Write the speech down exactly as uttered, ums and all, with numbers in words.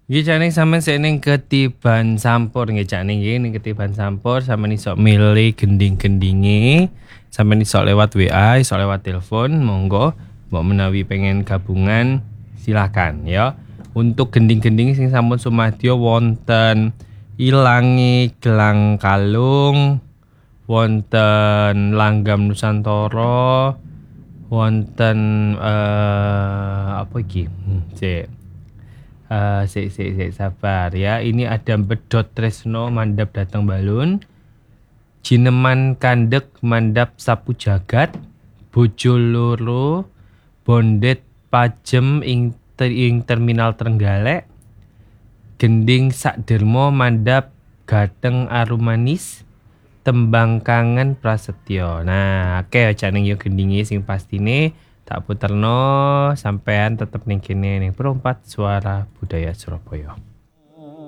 Nggih jane sampean sik ning Ketiban Sampur nggih jane nggih ning Ketiban Sampur sampean iso milih gending-gendinge. Sampean iso lewat W A, iso lewat telepon, monggo. Mbok menawi pengen gabungan silakan ya. Untuk gending-gending sing sampun sumadyo wonten Ilangi Gelang Kalung, wonten Langgam Nusantara, wonten eh apa iki? Hmm, sik. Uh, sik sik sik sabar ya. Ini ada Bedot Tresno mandap datang balun. Jineman Kandek mandap sapu jagat. Bojo loro bondet pajem ing, ter, ing terminal Trenggalek. Gending Sakdermo mandap gateng arumanis. Tembang kangen prasetyo. Nah, oke okay, aja ning yo gendinge sing pastine tak puterno sampean tetep ning kene ning Perempat Suara Budaya Surabaya.